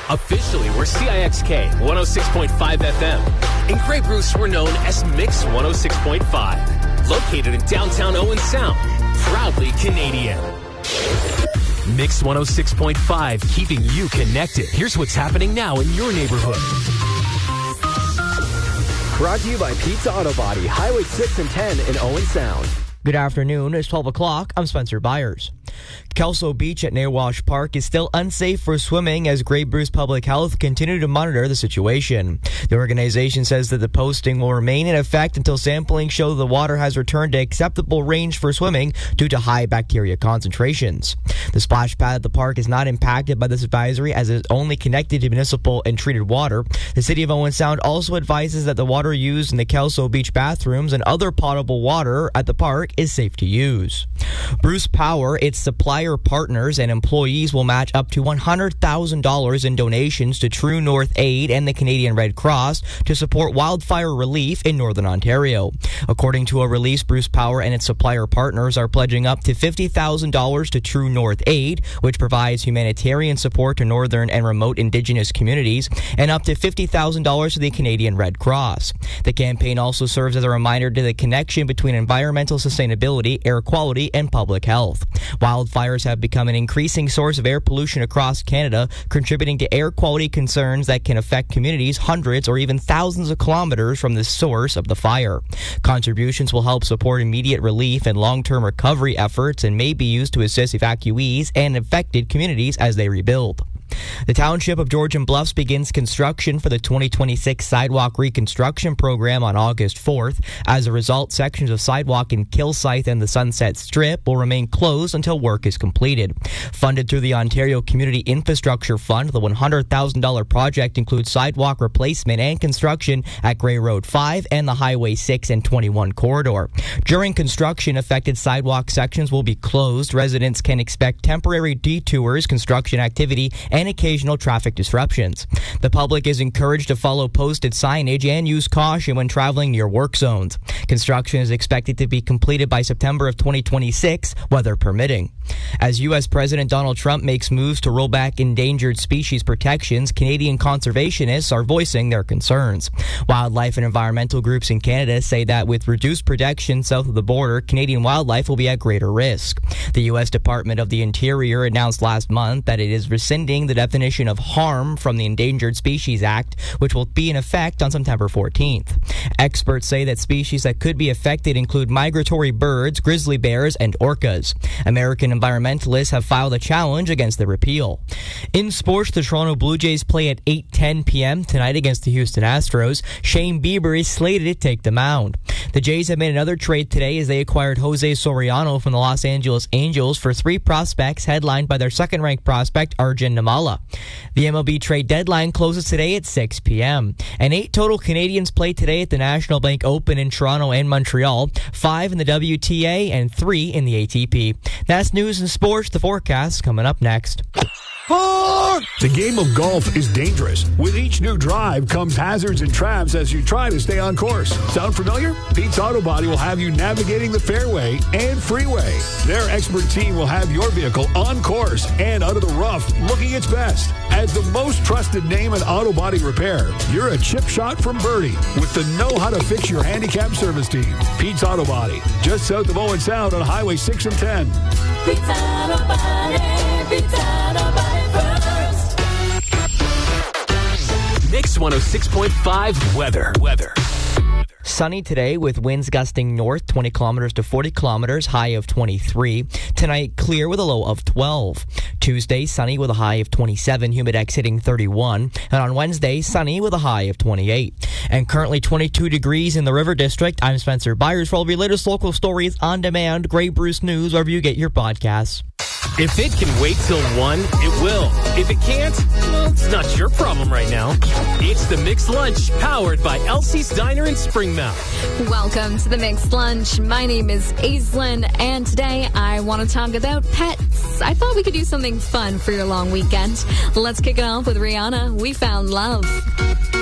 Officially, we're CIXK 106.5 FM. In Grey Bruce, we're known as Mix 106.5. Located in downtown Owen Sound. Proudly Canadian. Mix 106.5, keeping you connected. Here's what's happening now in your neighborhood. Brought to you by Pizza Auto Body, Highway 6 and 10 in Owen Sound. Good afternoon. It's 12 o'clock. I'm Spencer Byers. Kelso Beach at Nawash Park is still unsafe for swimming as Grey Bruce Public Health continue to monitor the situation. The organization says that the posting will remain in effect until sampling show the water has returned to acceptable range for swimming due to high bacteria concentrations. The splash pad at the park is not impacted by this advisory as it is only connected to municipal and treated water. The city of Owen Sound also advises that the water used in the Kelso Beach bathrooms and other potable water at the park is safe to use. Bruce Power, its supplier partners and employees will match up to $100,000 in donations to True North Aid and the Canadian Red Cross to support wildfire relief in Northern Ontario. According to a release, Bruce Power and its supplier partners are pledging up to $50,000 to True North Aid, which provides humanitarian support to northern and remote Indigenous communities, and up to $50,000 to the Canadian Red Cross. The campaign also serves as a reminder to the connection between environmental sustainability, air quality, and public health. Wildfires have become an increasing source of air pollution across Canada, contributing to air quality concerns that can affect communities hundreds or even thousands of kilometers from the source of the fire. Contributions will help support immediate relief and long-term recovery efforts and may be used to assist evacuees and affected communities as they rebuild. The Township of Georgian Bluffs begins construction for the 2026 Sidewalk Reconstruction Program on August 4th. As a result, sections of sidewalk in Kilsyth and the Sunset Strip will remain closed until work is completed. Funded through the Ontario Community Infrastructure Fund, the $100,000 project includes sidewalk replacement and construction at Grey Road 5 and the Highway 6 and 21 corridor. During construction, affected sidewalk sections will be closed. Residents can expect temporary detours, construction activity, and occasional traffic disruptions. The public is encouraged to follow posted signage and use caution when traveling near work zones. Construction is expected to be completed by September of 2026, weather permitting. As U.S. President Donald Trump makes moves to roll back endangered species protections, Canadian conservationists are voicing their concerns. Wildlife and environmental groups in Canada say that with reduced protection south of the border, Canadian wildlife will be at greater risk. The U.S. Department of the Interior announced last month that it is rescinding the definition of harm from the Endangered Species Act, which will be in effect on September 14th. Experts say that species that could be affected include migratory birds, grizzly bears, and orcas. American environmentalists have filed a challenge against the repeal. In sports, the Toronto Blue Jays play at 8:10 p.m. tonight against the Houston Astros. Shane Bieber is slated to take the mound. The Jays have made another trade today as they acquired Jose Soriano from the Los Angeles Angels for 3 prospects headlined by their second-ranked prospect Arjun Namala. The MLB trade deadline closes today at 6 p.m. And 8 total Canadians play today at the National Bank Open in Toronto and Montreal, 5 in the WTA and 3 in the ATP. That's news and sports. The forecast coming up next. The game of golf is dangerous. With each new drive comes hazards and traps as you try to stay on course. Sound familiar? Pete's Auto Body will have you navigating the fairway and freeway. Their expert team will have your vehicle on course and out of the rough looking its best. As the most trusted name in auto body repair, you're a chip shot from Birdie with the know-how-to-fix your handicap service team. Pete's Auto Body, just south of Owen Sound on Highway 6 and 10. Pete's Auto Body, Pete's Auto Body first. Mix 106.5 weather. Sunny today with winds gusting north 20 kilometers to 40 kilometers, high of 23. Tonight, clear with a low of 12. Tuesday, sunny with a high of 27, humidex hitting 31. And on Wednesday, sunny with a high of 28. And currently 22 degrees in the River District. I'm Spencer Byers for all of your latest local stories on demand. Grey Bruce News, wherever you get your podcasts. If it can wait till 1, it will. If it can't, well, it's not your problem right now. It's the Mixed Lunch, powered by Elsie's Diner in Springmount. Welcome to the Mixed Lunch. My name is Aislinn, and today I want to talk about pets. I thought we could do something fun for your long weekend. Let's kick it off with Rihanna, We Found Love.